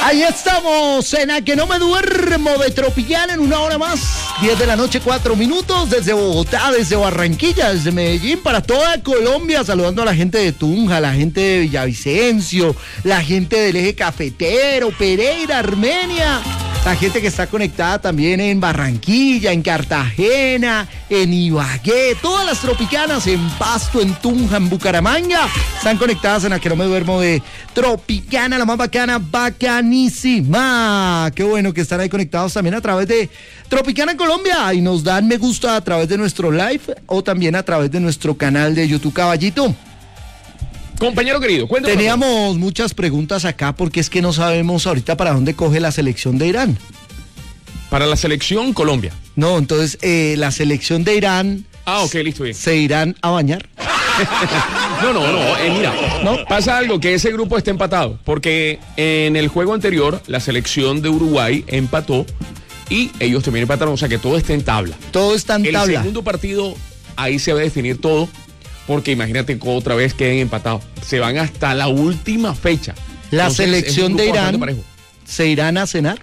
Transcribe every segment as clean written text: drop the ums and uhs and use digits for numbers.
Ahí estamos, en A Que No Me Duermo de Tropicana en una hora más. 10 de la noche, 4 minutos, desde Bogotá, desde Barranquilla, desde Medellín, para toda Colombia, saludando a la gente de Tunja, la gente de Villavicencio, la gente del Eje Cafetero, Pereira, Armenia, la gente que está conectada también en Barranquilla, en Cartagena, en Ibagué, todas las tropicanas, en Pasto, en Tunja, en Bucaramanga, están conectadas en A Que No Me Duermo de Tropicana, la más bacana, bacanísima. Qué bueno que están ahí conectados también a través de Tropicana Colombia y nos dan me gusta a través de nuestro live o también a través de nuestro canal de YouTube. Caballito, compañero querido, cuéntanos. Teníamos muchas preguntas acá porque es que no sabemos ahorita para dónde coge la selección de Irán. Para la selección Colombia. No, entonces la selección de Irán. Ah, ok, listo, bien. ¿Se irán a bañar? No, mira, ¿no? Pasa algo, que ese grupo está empatado, porque en el juego anterior la selección de Uruguay empató y ellos también empataron, o sea que todo está en tabla. Todo está en tabla. El segundo partido, ahí se va a definir todo, porque imagínate que otra vez queden empatados. Se van hasta la última fecha. La Entonces, selección de Irán, ¿se irán a cenar?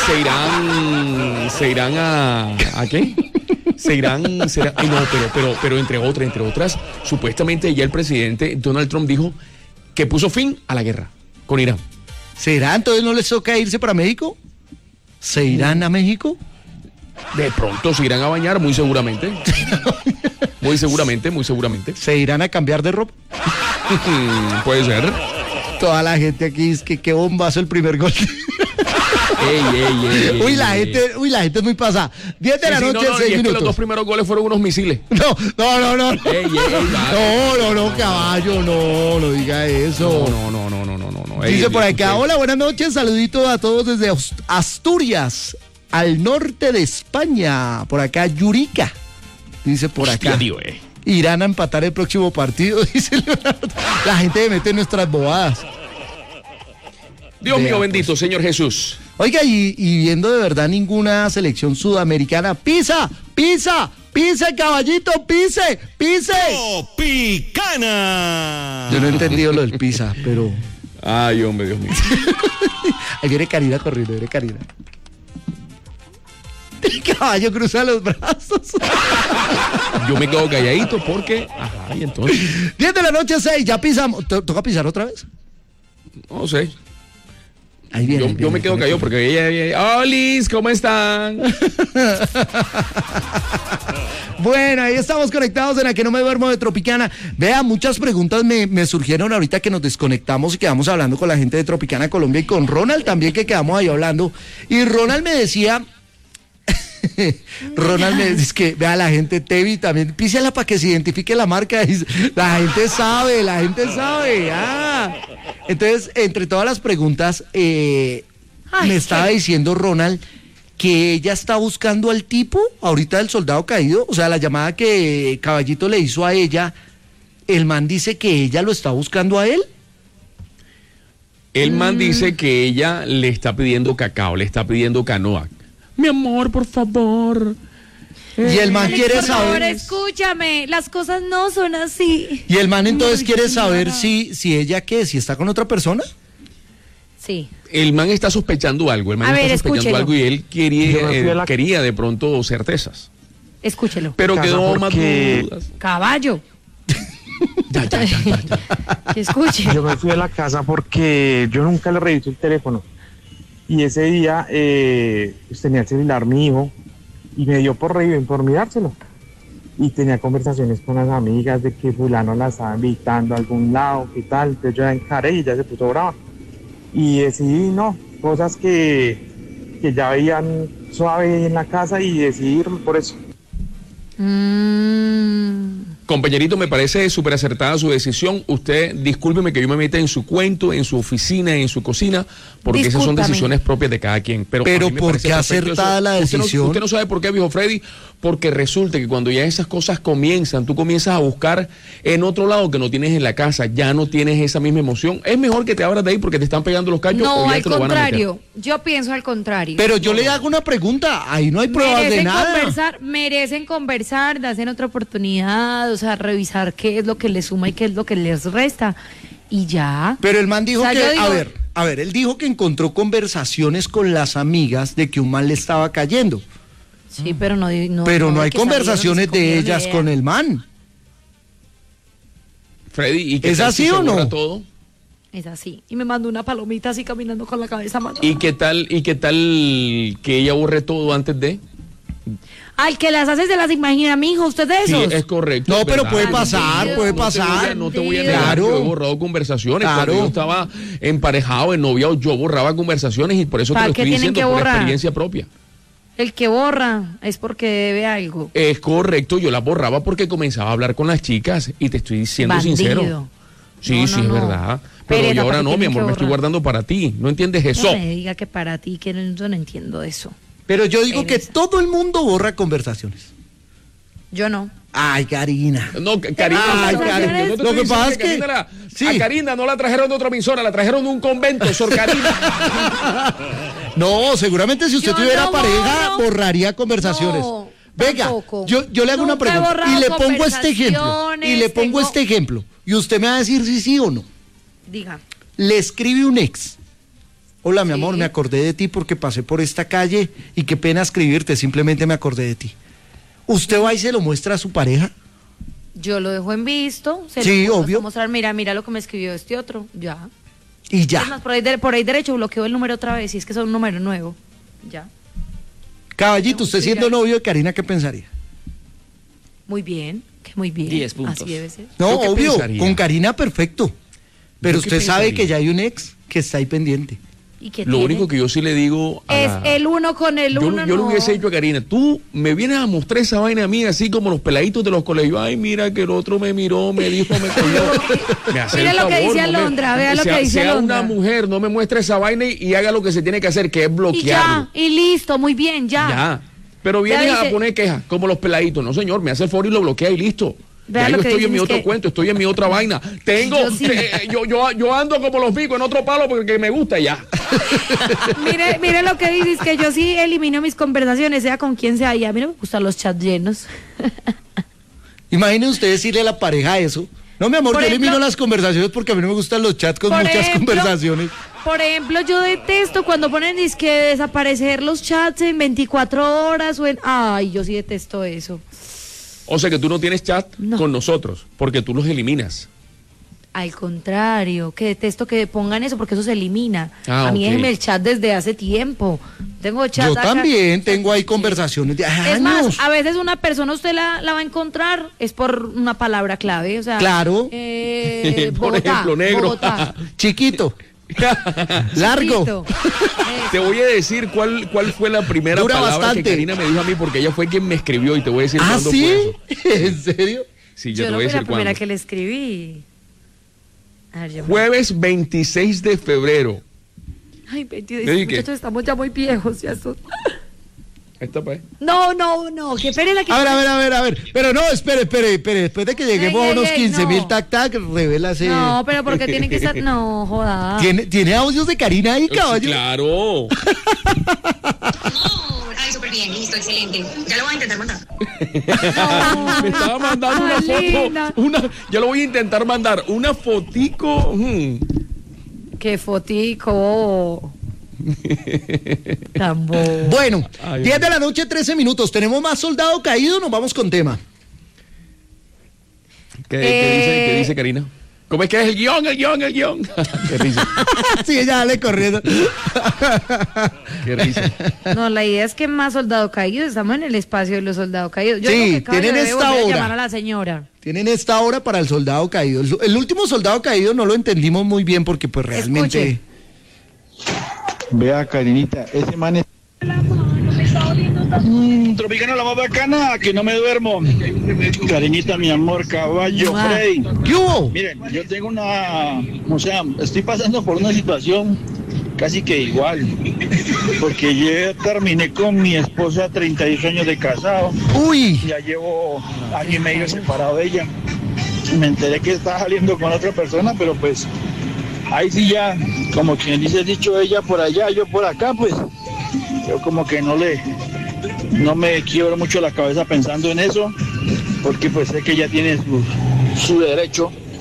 Se irán ¿a qué? No, pero entre otras, supuestamente ya el presidente Donald Trump dijo que puso fin a la guerra con Irán. ¿Será? Entonces no les toca irse para México. ¿Se irán a México? De pronto se irán a bañar, muy seguramente. Muy seguramente. ¿Se irán a cambiar de ropa? Puede ser. Toda la gente aquí es que qué bombazo el primer gol. Uy, la gente es muy pasada. 10 de la noche, 6 minutos. Que los dos primeros goles fueron unos misiles. No. No, caballo, no diga eso. No. Dice por acá, hola, buenas noches, saluditos a todos desde Asturias, al norte de España. Por acá, Yurica. Dice por acá. Irán a empatar el próximo partido, dice Leonardo. La gente se mete en nuestras bobadas. Dios mío bendito, Señor Jesús. Oiga, y viendo de verdad ninguna selección sudamericana, ¡pisa, caballito, pise! ¡Tropicana! Yo no he entendido lo del pisa, pero... Ay, hombre, Dios mío. Ahí viene Karina corriendo, El caballo cruza los brazos. Yo me quedo calladito porque... Ajá, y entonces... 10 de la noche, 6, ya pisamos. ¿Toca pisar otra vez? No sé. Ahí viene, yo me quedo callado porque ella... ¡Olis! ¿Cómo están? Bueno, ahí estamos conectados en A Que No Me Duermo de Tropicana. Vea, muchas preguntas me surgieron ahorita que nos desconectamos y quedamos hablando con la gente de Tropicana Colombia y con Ronald también, que quedamos ahí hablando. Y Ronald me decía... dice que vea, la gente Tevi también, písela para que se identifique la marca. La gente sabe. Entonces, entre todas las preguntas, me estaba diciendo Ronald que ella está buscando al tipo ahorita del soldado caído. O sea, la llamada que Caballito le hizo a ella, el man dice que ella lo está buscando a él. El man dice que ella le está pidiendo cacao, le está pidiendo canoa. Mi amor, por favor. Y el man Alex, quiere por saber. favor, escúchame, las cosas no son así. Y el man entonces quiere saber si ella si está con otra persona. Sí. El man está sospechando algo, Escúchelo. algo y él quería de pronto certezas. Escúchelo. Pero quedó más dudas. Caballo. Ya. Que escuche. Yo me fui a la casa porque yo nunca le revisé el teléfono. Y ese día pues tenía el celular mi hijo y me dio por mirárselo. Y tenía conversaciones con las amigas de que fulano la estaba invitando a algún lado, qué tal. Entonces yo la encaré y ya se puso brava. Y decidí, cosas que ya veían suave en la casa y decidí irme por eso. Compañerito, me parece súper acertada su decisión. Usted, discúlpeme que yo me meta en su cuento, en su oficina, en su cocina, porque esas son decisiones propias de cada quien. Pero ¿por qué acertada la decisión? Usted no sabe por qué, viejo Freddy, porque resulta que cuando ya esas cosas comienzan, tú comienzas a buscar en otro lado que no tienes en la casa, ya no tienes esa misma emoción. Es mejor que te abras de ahí porque te están pegando los cachos. No, o ya al te lo van a meter. contrario. Yo pienso al contrario. Pero yo le hago una pregunta, ahí no hay pruebas de nada. Merecen conversar, darse otra oportunidad, o sea, revisar qué es lo que les suma y qué es lo que les resta. Y ya. Pero el man dijo que, a ver, A ver, él dijo que encontró conversaciones con las amigas de que un man le estaba cayendo. Sí, pero no hay Pero no hay que salieron, conversaciones se de comieron ellas idea. con el man. Freddy, ¿y qué ¿Es tal así si se o no? borra todo? Es así. Y me mandó una palomita así caminando con la cabeza más. ¿Y qué tal que ella borre todo antes de? Al que las hace se las imagina, mijo. ¿Usted de Sí, esos? es correcto. No, es pero verdad. puede pasar, Bandido. puede No te voy pasar. a- No te voy a negar Claro. que yo he borrado conversaciones. Claro. Cuando yo estaba emparejado, en noviado, yo borraba conversaciones y por eso te ¿Para lo qué estoy tienen diciendo que por borrar? experiencia propia. El que borra es porque debe algo. Es correcto, yo las borraba porque comenzaba a hablar con las chicas y te estoy siendo Bandido. sincero. Sí, No, sí, no, es no. verdad. Pero Pereza, yo ahora ¿para qué no, mi tienen que amor, me estoy borrar? guardando para ti. ¿No entiendes eso? No me diga que para ti, que yo no entiendo eso. Pero yo digo que Pereza. todo el mundo borra conversaciones. Yo no. Ay, Karina. No, Karina, Ay, no, Karina. yo no te Lo estoy que diciendo pasa es que- Karina sí. a Karina no la trajeron de otra emisora, la trajeron de un convento, Sor Karina. No, seguramente si usted Yo tuviera no pareja, borro. borraría conversaciones. No, Venga, tampoco. yo le hago una Nunca he pregunta y borrado le pongo este ejemplo. conversaciones, tengo- ejemplo. Y usted me va a decir si sí o no. Diga. Le escribe un ex. Hola, mi Sí. amor, me acordé de ti porque pasé por esta calle y qué pena escribirte, simplemente me acordé de ti. ¿Usted va y se lo muestra a su pareja? Yo lo dejo en visto. Sí, lo obvio. mostrar, mira lo que me escribió este otro. Ya. Y Es ya. más, por ahí derecho bloqueo el número otra vez, si es que es un número nuevo. Ya. Caballito, usted Sí, siendo ya. novio de Karina, ¿qué pensaría? Muy bien, que muy bien. 10 puntos. Así debe ser. No, ¿Yo qué obvio, pensaría? con Karina perfecto. Pero ¿Yo qué usted sabe pensaría? que ya hay un ex que está ahí pendiente. ¿Y qué Lo tiene? único que yo sí le digo a Es la- el uno con el yo, uno, yo le no. hubiese dicho a Karina, tú me vienes a mostrar esa vaina a mí, así como los peladitos de los colegios. Ay, mira que el otro me miró, me dijo, me cogió. Me hace Mire el lo que favor, dice no me- Alondra, vea lo que dice sea Alondra. una mujer, no me muestre esa vaina y haga lo que se tiene que hacer, que es Y bloquearlo. ya, y listo, muy bien, ya. Ya. Pero Ya vienes a dice- poner quejas, como los peladitos. No, señor, me hace el favor y lo bloquea y listo. Vea Ya lo yo que estoy en dicen mi es otro que- cuento, estoy en mi otra vaina. Tengo, Yo sí. yo ando como los picos en otro palo porque me gusta ya. Mire lo que dices, que yo sí elimino mis conversaciones, sea con quien sea, y a mí no me gustan los chats llenos. Imagine usted decirle a la pareja eso. No, mi amor, Por yo ejemplo- elimino las conversaciones porque a mí no me gustan los chats con Por muchas ejemplo- conversaciones. Por ejemplo, yo detesto cuando ponen disque desaparecer los chats en 24 horas o en... Ay, yo sí detesto eso. O sea que tú no tienes chat No. con nosotros, porque tú los eliminas. Al contrario, que detesto que pongan eso porque eso se elimina. Ah, a mí ok. déjenme el chat desde hace tiempo. Tengo chat Yo acá. también tengo ahí conversaciones de años. Es más, a veces una persona usted la va a encontrar es por una palabra clave, o sea, Claro. Por Bogotá, ejemplo, negro. Bogotá. Chiquito, largo. Chiquito. Te voy a decir cuál fue la primera Dura palabra bastante. que Karina me dijo a mí, porque ella fue quien me escribió y te voy a decir ¿Ah, cuándo sí? fue eso. ¿En serio? Sí, Yo yo te no voy a fui la decir primera cuándo. que le escribí. A ver, yo me- Jueves 26 de febrero. Ay, 22, ¿Le dije qué? muchachos, estamos ya muy viejos, ya son... Esta pues. No, que pereza que... A ver. Pero no, espere. Después de que lleguemos a unos 15.000 no. tac, revélase. No, pero porque tiene que estar... No, joda. ¿Tiene audios de Karina ahí, Sí, caballo? claro. Ay, súper bien, listo, excelente. Ya lo voy a intentar mandar. Me estaba mandando una Linda. foto. Ya lo voy a intentar mandar. Una fotico. Qué fotico. Tan bobo. Bueno, Ay, 10 de la noche, 13 minutos. ¿Tenemos más soldado caído? Nos vamos con tema. ¿Qué dice Karina? ¿Cómo es que es el guión? Qué risa. Sí, ya dale corriendo. Qué risa. No, la idea es que más soldados caídos. Estamos en el espacio de los soldados caídos. Yo Sí, creo que Caballo tienen debe esta volver a hora. llamar a la señora. Tienen esta hora para el soldado caído. El último soldado caído no lo entendimos muy bien porque pues realmente... Escuche. Vea, Karinita, ese man es... Tropicana la más bacana, que no me duermo. Karinita, mi amor, caballo, Mua. Freddy. ¿Qué hubo? Miren, yo tengo o sea, estoy pasando por una situación casi que igual. Porque yo terminé con mi esposa 32 años de casado. Uy, Ya llevo año y medio separado de ella. Me enteré que está saliendo con otra persona, pero pues ahí sí ya, como quien dice el dicho, ella por allá, yo por acá, pues yo como que no me quiebro mucho la cabeza pensando en eso, porque pues sé que ella tiene su derecho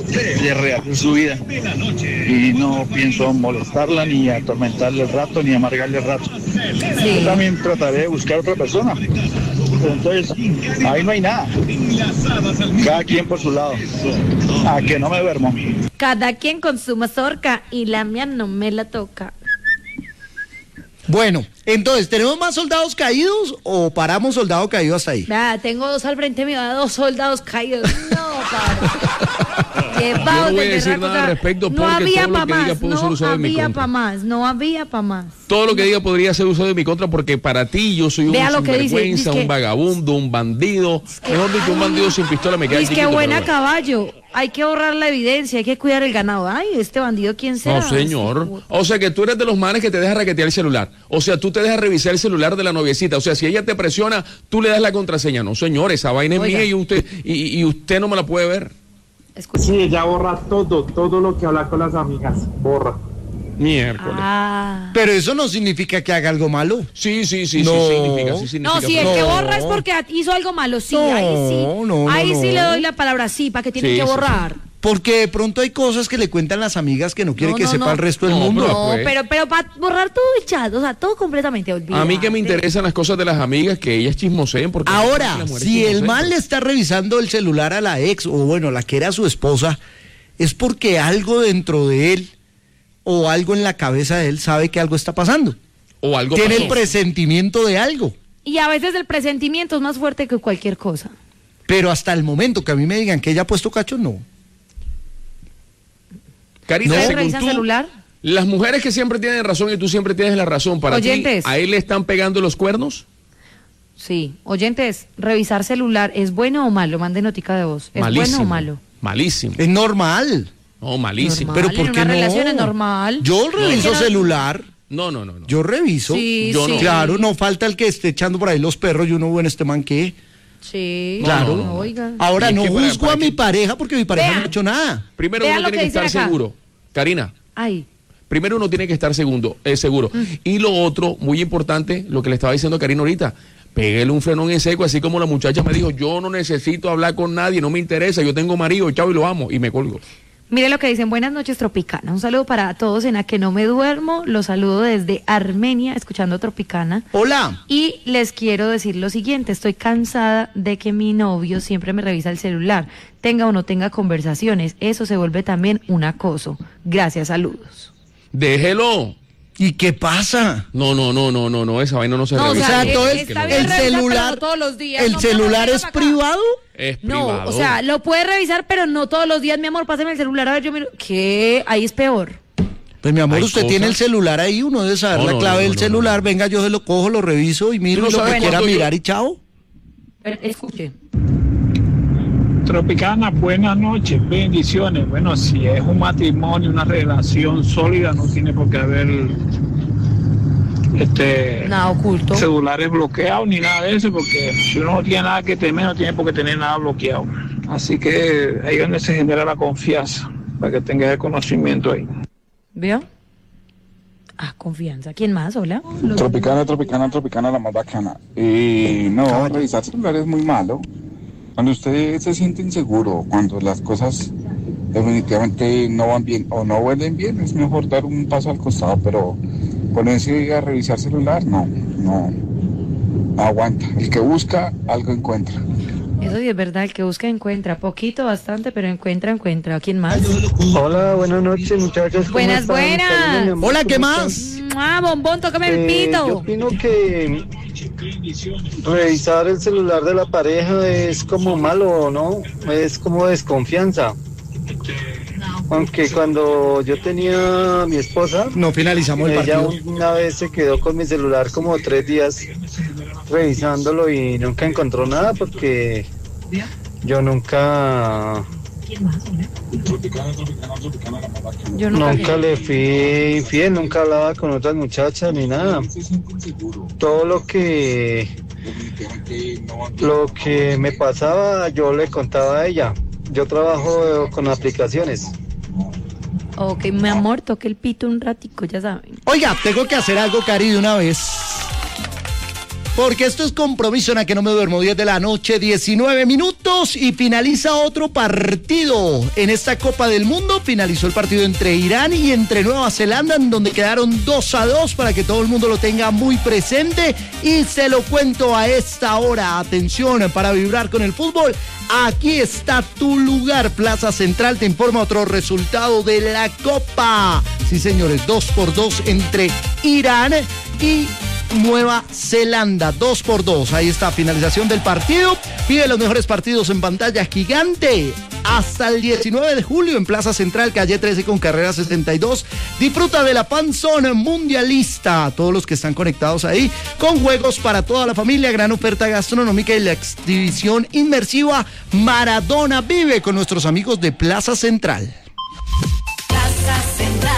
de rehacer su vida. Y no pienso molestarla, ni atormentarle el rato, ni amargarle el rato. Yo también trataré de buscar otra persona. Pero entonces, ahí no hay nada. Cada quien por su lado. A que no me duermo. Cada quien con su mazorca y la mía no me la toca. Bueno, entonces, ¿tenemos más soldados caídos o paramos soldado caído hasta ahí? Tengo dos al frente mío, 2 soldados caídos. No, padre. Yo no voy a decir nada al respecto porque no había todo lo que diga puede ser usado en mi contra. No había para más. Todo lo que diga podría ser usado en mi contra porque para ti yo soy un sinvergüenza, un vagabundo, un bandido. Mejor dicho, un bandido sin pistola me queda chiquito. Es que buena caballo. Hay que borrar la evidencia, hay que cuidar el ganado. Ay, este bandido, ¿quién será? No, señor. O sea, que tú eres de los manes que te deja raquetear el celular. O sea, tú te dejas revisar el celular de la noviecita. O sea, si ella te presiona, tú le das la contraseña. No, señor, esa vaina es mía y usted no me la puede ver. Escucha. Sí, ella borra todo lo que habla con las amigas. Borra. Miércoles. Pero eso no significa que haga algo malo. Sí, No. significa. No, si el que borra es porque hizo algo malo, sí, ahí sí le doy la palabra sí, para que tiene que borrar. Porque de pronto hay cosas que le cuentan las amigas que no quiere que sepa el resto del mundo. No, pero para borrar todo el chat, o sea, todo completamente olvidado. A mí que me interesan las cosas de las amigas, que ellas chismoseen. Porque ahora, si el man le está revisando el celular a la ex, o bueno, la que era su esposa, es porque algo dentro de él, o algo en la cabeza de él, sabe que algo está pasando. O algo tiene pasó. El presentimiento de algo. Y a veces el presentimiento es más fuerte que cualquier cosa. Pero hasta el momento que a mí me digan que ella ha puesto cacho, no. Karina, ¿Ustedes según revisan tú, celular? las mujeres que siempre tienen razón y tú siempre tienes la razón, para Oyentes. ti, ¿a él le están pegando los cuernos? Sí. Oyentes, revisar celular, ¿es bueno o malo? Mande notica de voz. ¿Es Malísimo. bueno o malo? Malísimo. Es normal. No, malísimo. Normal. Pero ¿por en qué una no? relación es normal. Yo reviso Pero- celular. No. Yo reviso. Sí, Yo sí. no. Claro, no falta el que esté echando por ahí los perros y uno, bueno, este man qué. Sí. Claro. No, oiga. Ahora Y es no que juzgo para a mi que- pareja porque mi pareja Vea. no ha hecho nada. Primero Vea uno lo tiene que que estar dicen acá. seguro. Karina, Ay. primero uno tiene que estar seguro. Y lo otro, muy importante, lo que le estaba diciendo a Karina ahorita, pégale un frenón en seco, así como la muchacha me dijo, yo no necesito hablar con nadie, no me interesa, yo tengo marido, chao, y lo amo, y me colgo. Mire lo que dicen, buenas noches Tropicana, un saludo para todos en A Que No Me Duermo, los saludo desde Armenia, escuchando Tropicana. Hola. Y les quiero decir lo siguiente, estoy cansada de que mi novio siempre me revisa el celular, tenga o no tenga conversaciones, eso se vuelve también un acoso. Gracias, saludos. Déjelo. ¿Y qué pasa? No, esa vaina no se No, revisa. o sea, todo está el bien revisar, pero celular, no todos los días. ¿el No, celular no, es para acá. privado? Es No, privado. o sea, lo puedes revisar, pero no todos los días, mi amor, pásame el celular, a ver, yo miro, ¿qué? Ahí es peor. Pues mi amor, Hay usted cosas- tiene el celular ahí, uno debe saber la clave del celular, venga, yo se lo cojo, lo reviso y miro Tú no lo que sabes quiera cuánto mirar y chao. Escuche. Tropicana, buenas noches, bendiciones. Bueno, si es un matrimonio, una relación sólida, no tiene por qué haber Nada oculto. celulares bloqueados ni nada de eso, porque si uno no tiene nada que temer, no tiene por qué tener nada bloqueado. Así que ahí es donde se genera la confianza, para que tengas el conocimiento ahí. ¿Vio? Confianza. ¿Quién más? Hola. Tropicana, la más bacana. No, revisar celular es muy malo. Cuando usted se siente inseguro, cuando las cosas definitivamente no van bien o no huelen bien, es mejor dar un paso al costado, pero ponerse a revisar celular, no aguanta. El que busca, algo encuentra. Eso sí es verdad, el que busca encuentra. Poquito, bastante, pero encuentra. ¿Quién más? Hola, buenas noches, muchachos. ¿Cómo Buenas, están? buenas. Karina, mi amor, Hola, ¿qué ¿cómo más? están? Bombón, tócame el pito. Yo opino que revisar el celular de la pareja es como malo, ¿no? Es como desconfianza. Aunque cuando yo tenía a mi esposa, No finalizamos el ella partido. una vez se quedó con mi celular como 3 días revisándolo y nunca encontró nada porque yo nunca Yo nunca le fui infiel, nunca hablaba con otras muchachas ni nada. Todo lo que me pasaba yo le contaba a ella. Yo trabajo con aplicaciones. Ok, mi amor, toque el pito un ratico, ya saben. Oiga, tengo que hacer algo, Cari, de una vez. Porque esto es Compromiso en la que no me duermo. 10 de la noche, 19 minutos y finaliza otro partido en esta Copa del Mundo. Finalizó el partido entre Irán y entre Nueva Zelanda, en donde quedaron 2-2 para que todo el mundo lo tenga muy presente. Y se lo cuento a esta hora. Atención, para vibrar con el fútbol. Aquí está tu lugar. Plaza Central te informa otro resultado de la Copa. Sí, señores, 2-2 entre Irán y Nueva Zelanda, 2-2. Ahí está, finalización del partido. Pide los mejores partidos en pantalla gigante hasta el 19 de julio en Plaza Central, calle 13 con carrera 62. Disfruta de la Panzón Mundialista. Todos los que están conectados ahí, con juegos para toda la familia, gran oferta gastronómica y la exhibición inmersiva Maradona Vive con nuestros amigos de Plaza Central. Plaza Central.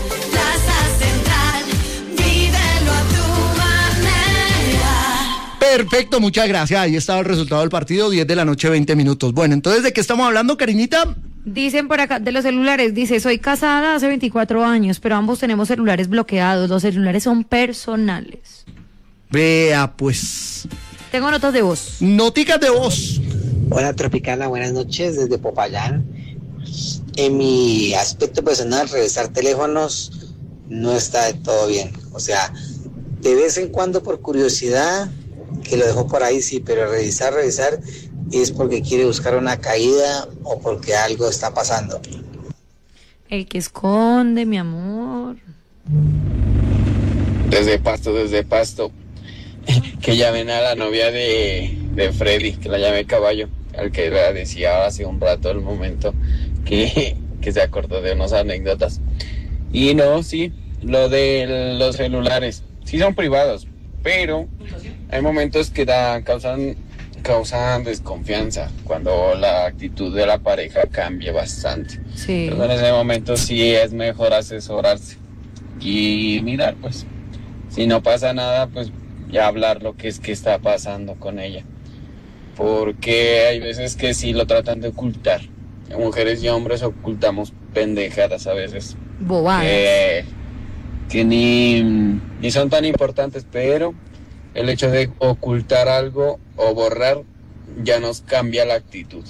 Perfecto, muchas gracias. Ahí estaba el resultado del partido, 10 de la noche, 20 minutos. Bueno, entonces, ¿de qué estamos hablando, Karinita? Dicen por acá, de los celulares, dice, soy casada hace 24 años, pero ambos tenemos celulares bloqueados, los celulares son personales. Vea, pues. Tengo notas de voz. Noticas de voz. Hola, Tropicana, buenas noches desde Popayán. En mi aspecto personal, revisar teléfonos no está de todo bien. O sea, de vez en cuando por curiosidad, que lo dejó por ahí, sí, pero revisar es porque quiere buscar una caída o porque algo está pasando. El que esconde, mi amor. Desde Pasto. Que llamen a la novia de Freddy, que la llame Caballo, al que le decía hace un rato el momento que se acordó de unas anécdotas. Y no, sí, lo de los celulares, sí son privados, pero hay momentos que causan desconfianza cuando la actitud de la pareja cambia bastante. Sí. Entonces, en ese momento sí es mejor asesorarse y mirar, pues, si no pasa nada, pues ya hablar lo que está pasando con ella. Porque hay veces que sí lo tratan de ocultar. Mujeres y hombres ocultamos pendejadas a veces. Bobadas. Que ni son tan importantes, pero el hecho de ocultar algo o borrar ya nos cambia la actitud.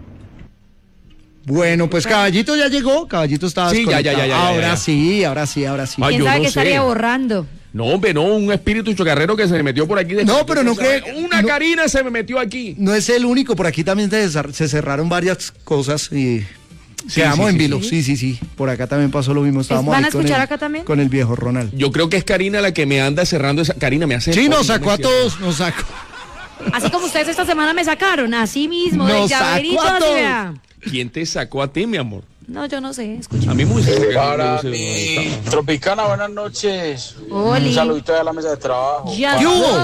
Bueno, pues Caballito ya llegó, Caballito estaba desconectado. Ya. Ahora sí. ¿Quién sabe qué estaría borrando? No, hombre, no, un espíritu chocarrero que se me metió por aquí. No, pero no que... Una Karina se me metió aquí. No es el único, por aquí también se cerraron varias cosas y... Quedamos en vilo, sí. Por acá también pasó lo mismo. Estábamos ¿Van a ahí escuchar acá también? Con el viejo Ronald. Yo creo que es Karina la que me anda cerrando esa. Karina me hace. Sí, nos sacó a todos, nos sacó. Así como ustedes esta semana me sacaron, así mismo, nos del llaverito, sacó a así todos. vea. ¿Quién te sacó a ti, mi amor? No, yo no sé, escucha. A mí muy Para mi Tropicana, buenas noches. Oli. Un saludito a la mesa de trabajo. Ya.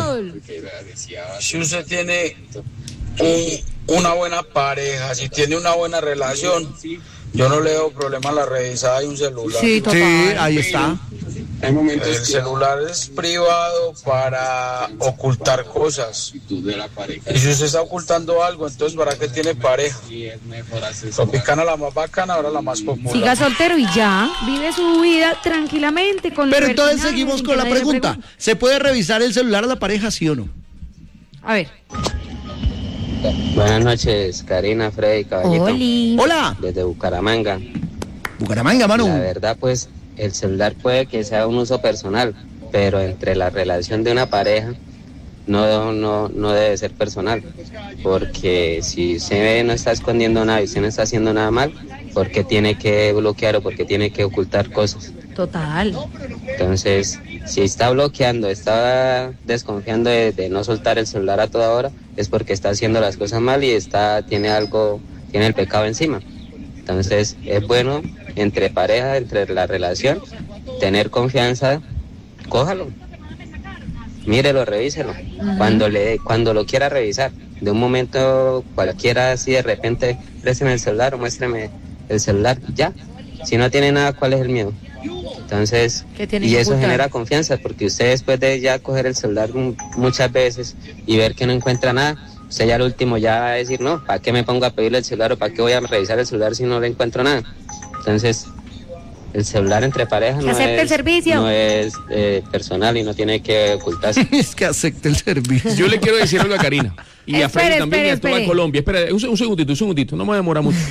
Si usted tiene una buena pareja, si tiene una buena relación, yo no le doy problema a la revisada de un celular. Sí, total. Sí, ahí está. El celular es privado para ocultar cosas. Y si usted está ocultando algo, entonces ¿para qué tiene pareja? Tropicana la más bacana, ahora la más popular. Siga soltero y ya, vive su vida tranquilamente con Pero libertad, entonces seguimos sin con que la nadie le pregunta. pregunte. ¿Se puede revisar el celular a la pareja, sí o no? A ver. Buenas noches, Karina, Freddy, Caballito. Oli. Hola. Desde Bucaramanga. Bucaramanga, mano. La verdad, pues, el celular puede que sea un uso personal, pero entre la relación de una pareja no debe ser personal. Porque si usted no está escondiendo nada y usted no está haciendo nada mal, ¿por qué tiene que bloquear o por qué tiene que ocultar cosas? Total. Entonces, si está bloqueando, está desconfiando de no soltar el celular a toda hora, es porque está haciendo las cosas mal y tiene el pecado encima. Entonces, es bueno entre pareja, entre la relación, tener confianza, cójalo, mírelo, revíselo, cuando lo quiera revisar. De un momento cualquiera, así de repente, présteme el celular o muéstreme el celular, ya. Si no tiene nada, ¿cuál es el miedo? Entonces, y eso genera confianza, porque usted después de ya coger el celular muchas veces y ver que no encuentra nada, usted ya al último ya va a decir, no, ¿para qué me pongo a pedirle el celular o para qué voy a revisar el celular si no le encuentro nada? Entonces, el celular entre parejas no acepte el servicio. No es personal y no tiene que ocultarse. Es que acepte el servicio. Yo le quiero decir algo a Karina. Y a Freddy también, espere, y a toda espere. Colombia. Espera, un segundito, no me demora mucho.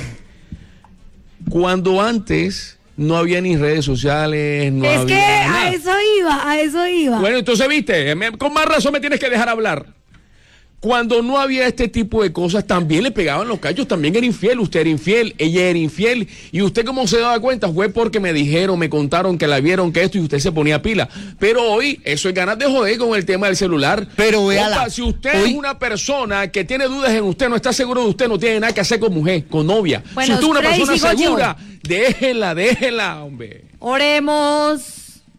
Cuando antes no había ni redes sociales, no Es había que nada. a eso iba. Bueno, entonces, viste, con más razón me tienes que dejar hablar. Cuando no había este tipo de cosas, también le pegaban los cachos, también era infiel, usted era infiel, ella era infiel, y usted como se daba cuenta fue porque me dijeron, me contaron que la vieron, que esto, y usted se ponía pila. Pero hoy, eso es ganas de joder con el tema del celular. Pero véala, Opa, si usted es una persona que tiene dudas en usted, no está seguro de usted, no tiene nada que hacer con mujer, con novia. Bueno, si usted es una Freddy, persona sigo segura, déjela, hombre. Oremos.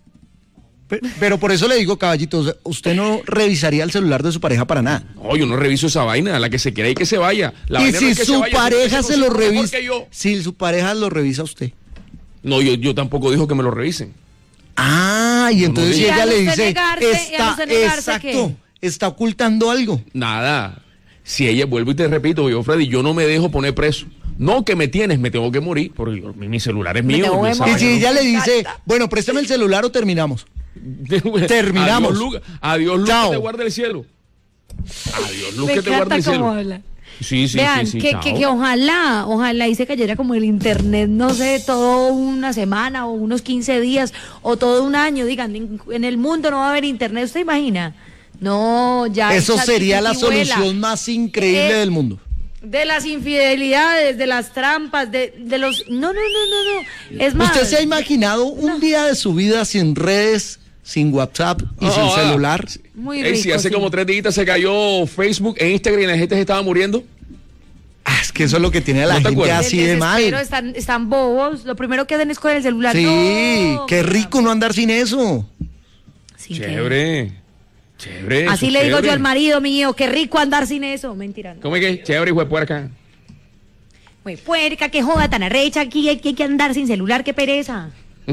Pero por eso le digo, caballito, usted no revisaría el celular de su pareja para nada. No, yo no reviso esa vaina, la que se quiera y que se vaya. La Y vaina no si es que su vaya, pareja se lo mejor revisa, que yo. si su pareja lo revisa a usted. No, yo tampoco dijo que me lo revisen. Ah, y entonces si Y ella al le usted dice, negarse, y al usted negarse, exacto, está ocultando algo. Nada. Si ella, vuelvo y te repito, yo, Freddy, yo no me dejo poner preso. No que me tienes, me tengo que morir, porque mi celular es mío. tengo que esa morir. Y si vaina ella le dice, bueno, préstame el celular o terminamos. Terminamos. Adiós, Luz, Chao. que te guarde el cielo. Adiós, Luz, Me que te guarde encanta el cómo cielo. habla. Sí, Vean, sí, que chao. ojalá y se cayera como el internet, no sé, todo una semana o unos 15 días o todo un año, digan, en el mundo no va a haber internet, ¿usted imagina? No, ya. Eso esa sería la chiquihuela. solución más increíble del mundo. De las infidelidades, de las trampas, de los... No. Es más... ¿Usted se ha imaginado un día de su vida sin redes, sin WhatsApp y sin celular? Muy Ey, rico, si hace sí. como 3 días se cayó Facebook e Instagram y la gente se estaba muriendo. Ah, es que eso es lo que tiene a la ¿No te gente acuerdas? así El de desespero, mal. están bobos. Lo primero que hacen es coger el celular. Sí, No, qué rico no andar sin eso. sí, Chévere. Así eso le es digo yo chévere. al marido mío, qué rico andar sin eso. Mentira. No. ¿Cómo es que? Chévere, hijo de puerca. Güey, puerca, qué joda tan arrecha aquí, hay que andar sin celular, qué pereza.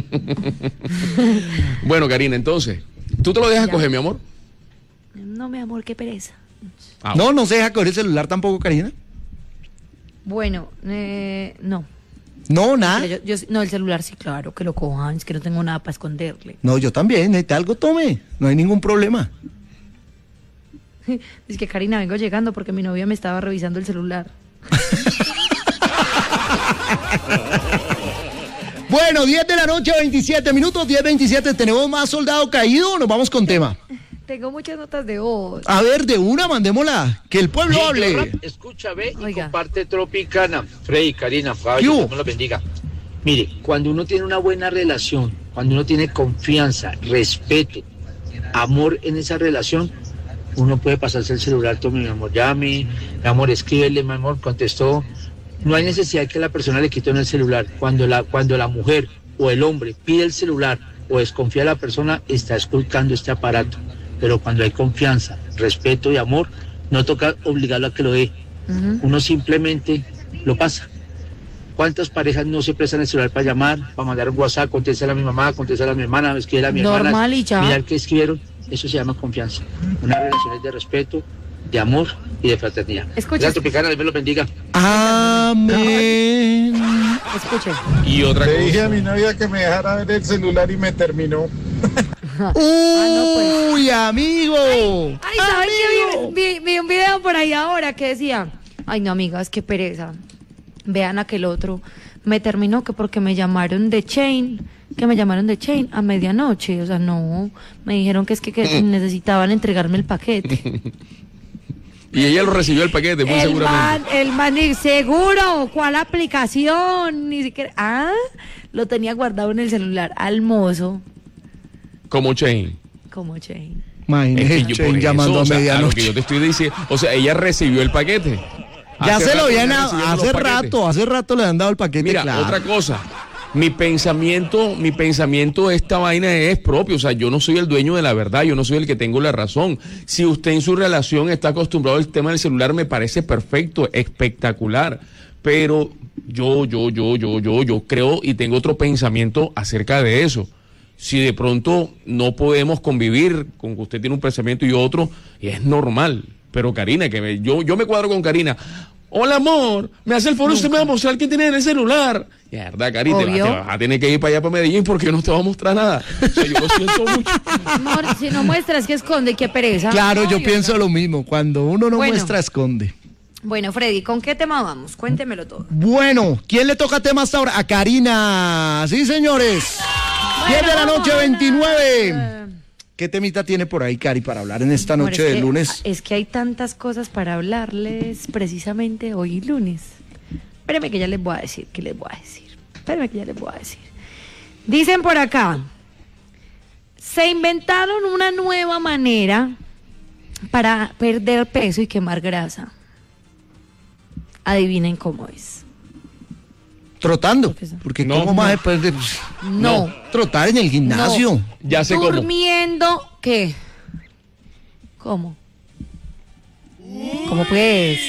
Bueno, Karina, entonces, ¿tú te lo dejas Ya. coger, mi amor? No, mi amor, qué pereza. Ah, No se deja coger el celular tampoco, Karina. Bueno, no. No, nada. No, el celular sí, claro, que lo cojan, es que no tengo nada para esconderle. No, yo también, necesita algo, tome. No hay ningún problema. Es que Karina, vengo llegando porque mi novia me estaba revisando el celular. Bueno, 10 de la noche, 27 minutos, 10:27. ¿Tenemos más soldado caído o nos vamos con tema? Tengo muchas notas de voz. A ver, de una, mandémosla. Que el pueblo hable. Escucha, ve y Oiga. comparte Tropicana. Freddy, Karina, ¿Qué Fabio, hubo? Dios me los bendiga. Mire, cuando uno tiene una buena relación, cuando uno tiene confianza, respeto, amor en esa relación, uno puede pasarse el celular, tome mi amor, llame, mi amor, escríbele, mi amor, contestó. No hay necesidad que la persona le quite el celular. Cuando la mujer o el hombre pide el celular o desconfía de la persona, está esculcando este aparato. Pero cuando hay confianza, respeto y amor, no toca obligarlo a que lo dé. Uno simplemente lo pasa. ¿Cuántas parejas no se prestan el celular para llamar, para mandar un WhatsApp, contestar a mi mamá, contestar a mi hermana, escribir a mi hermana? Normal y ya. Mirar qué escribieron. Eso se llama confianza. Una relación es de respeto, de amor y de fraternidad. Escucha. Gracias, Tropicana, Dios me lo bendiga. Amén. Escuchen. Y otra Le dije cosa. a mi novia que me dejara ver el celular y me terminó. Uy, amigo. Ay, ¿saben qué? Vi un video por ahí ahora que decía, ay no amigas, qué pereza. Vean aquel otro. Me terminó que porque me llamaron de Chain, a medianoche. O sea, no, me dijeron que es que necesitaban entregarme el paquete. Y ella lo recibió el paquete, muy seguramente. El man, seguro, ¿cuál aplicación? Ni siquiera, lo tenía guardado en el celular, al mozo, Como Chain. como Chain. Imagínese, Es que yo Chain por llamando eso, a o sea, a lo que medianoche. yo te estoy diciendo, o sea, ella recibió el paquete. Ya Hace se lo rato habían, ella recibiendo los hace paquetes. rato le han dado el paquete. Mira, claro. otra cosa. Mi pensamiento de esta vaina es propio, o sea, yo no soy el dueño de la verdad, yo no soy el que tengo la razón. Si usted en su relación está acostumbrado al tema del celular, me parece perfecto, espectacular, pero yo creo y tengo otro pensamiento acerca de eso. Si de pronto no podemos convivir con que usted tiene un pensamiento y otro, es normal, pero Karina, yo me cuadro con Karina. Hola, amor, me hace el favor, usted me va a mostrar qué tiene en el celular. Mierda, Cari, te vas a tener que ir para allá, para Medellín, porque yo no te voy a mostrar nada. O sea, yo lo siento mucho. Amor, si no muestras, que esconde, qué pereza. Claro, No, yo pienso lo mismo. Cuando uno no muestra, esconde. Bueno, Freddy, ¿con qué tema vamos? Cuéntemelo todo. Bueno, ¿quién le toca tema hasta ahora? A Karina. Sí, señores. 10 de la noche, 29. ¿Qué temita tiene por ahí, Cari, para hablar en esta noche de lunes? Es que hay tantas cosas para hablarles precisamente hoy lunes. Espérenme que ya les voy a decir, Dicen por acá, se inventaron una nueva manera para perder peso y quemar grasa. Adivinen cómo es. Trotando, porque ¿cómo más después de trotar en el gimnasio? No. Ya sé cómo. Durmiendo, ¿qué? ¿Cómo? ¿Cómo pues?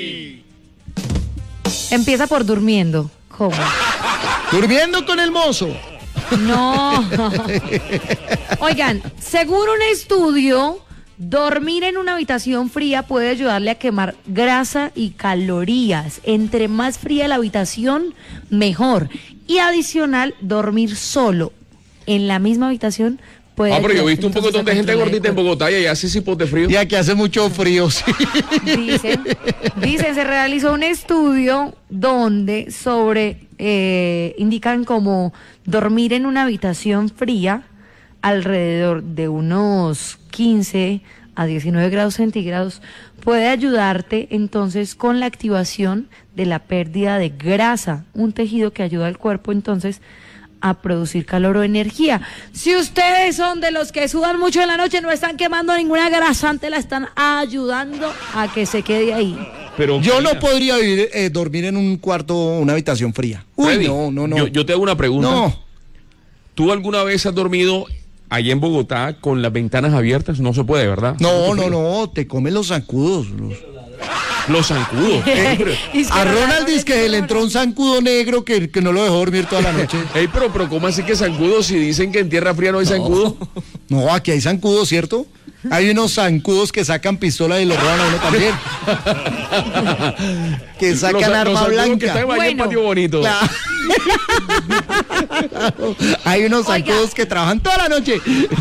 Empieza por durmiendo. ¿Cómo? Durmiendo con el mozo. No. Oigan, según un estudio, dormir en una habitación fría puede ayudarle a quemar grasa y calorías. Entre más fría la habitación, mejor. Y adicional, dormir solo en la misma habitación puede pero yo he visto un entonces poco de gente gordita en Bogotá y allá hace cipote frío. Y aquí hace mucho frío, sí. Dicen, se realizó un estudio donde indican como dormir en una habitación fría alrededor de unos 15 a 19 grados centígrados puede ayudarte entonces con la activación de la pérdida de grasa, un tejido que ayuda al cuerpo entonces a producir calor o energía. Si ustedes son de los que sudan mucho en la noche, no están quemando ninguna grasa, antes la están ayudando a que se quede ahí. Pero yo no podría dormir en un cuarto, una habitación fría. Uy, Freddy, no. Yo te hago una pregunta. No. ¿Tú alguna vez has dormido allá en Bogotá con las ventanas abiertas? No se puede, ¿verdad? No, te comen los zancudos. Los zancudos. A Ronald dice que le entró un zancudo negro que no lo dejó dormir toda la noche. Ey, pero ¿cómo así que zancudos si dicen que en tierra fría no hay zancudos? No, aquí hay zancudos, ¿cierto? Hay unos zancudos que sacan pistola y lo roban a uno también. Que sacan arma blanca. Que están en el patio bonito. Claro. Hay unos zancudos que trabajan toda la noche.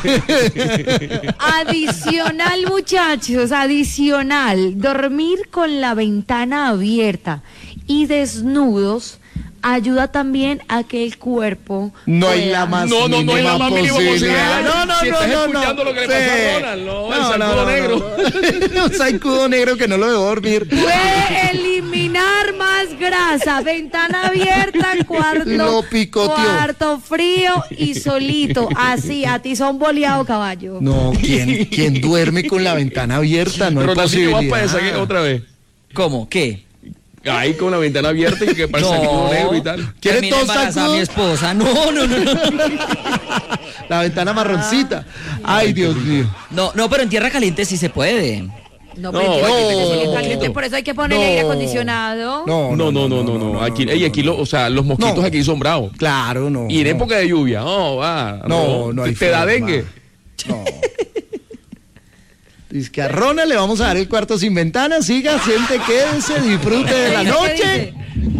Adicional, muchachos, dormir con la ventana abierta y desnudos ayuda también a que el cuerpo no hay la más mínima posibilidad. No, si estás escuchando lo que le pasó a Ronald, el zancudo negro. Un zancudo negro que no lo dejó dormir. Puede eliminar más grasa, ventana abierta, cuarto frío y solito, así, a ti son boleado, caballo. No, ¿quién duerme con la ventana abierta? No hay posibilidad. Pero vas para esa otra vez. ¿Cómo? ¿Qué? Ahí con la ventana abierta y que pasa zancudo negro y tal. ¿Quieres todo zancudo? Mi esposa. No. La ventana marroncita. Ay, Dios mío. No, pero en tierra caliente sí se puede. No, caliente, por eso hay que poner aire acondicionado. No. Aquí los mosquitos aquí son bravos. Claro, no. Y en época de lluvia, no hay ¿te da dengue? No. Dice que a Ronald le vamos a dar el cuarto sin ventana. Siga, siente, quédese, disfrute de la noche.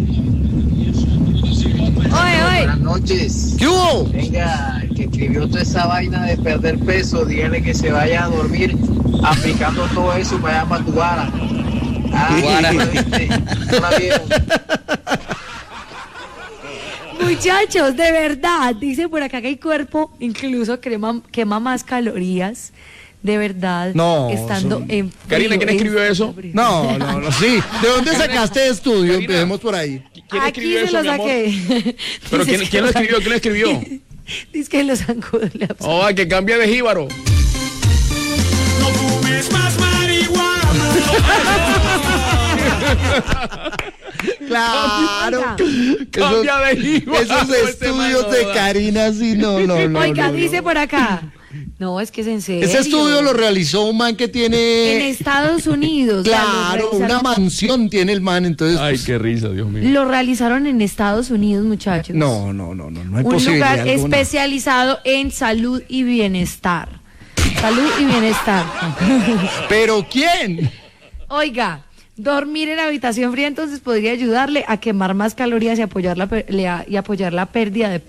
Buenas noches. ¿Qué hubo? Venga, el que escribió toda esa vaina de perder peso, dígale que se vaya a dormir aplicando todo eso para allá para tu vara. Muchachos, de verdad, dice por acá que el cuerpo incluso quema más calorías. De verdad, estando en frío. Karina, ¿quién escribió eso? No, sí. ¿De dónde sacaste estudio? Karina, empecemos por ahí. ¿Quién escribió Aquí eso, se lo saqué. ¿Pero quién lo escribió? ¿Quién lo escribió? Dice que los zancudos. Que cambia de jíbaro. No fumes más marihuana. Claro. Cambia de jíbaro. Esos estudios de Karina, sí, no. Oiga, dice por acá. No, es que es en serio. Ese estudio lo realizó un man que tiene... En Estados Unidos. Claro, una mansión tiene el man, entonces... Ay, qué risa, Dios mío. Lo realizaron en Estados Unidos, muchachos. No hay posibilidad. Un lugar alguna. especializado en salud y bienestar. Salud y bienestar. ¿Pero quién? Oiga, Dormir en habitación fría entonces podría ayudarle a quemar más calorías y apoyar la pérdida de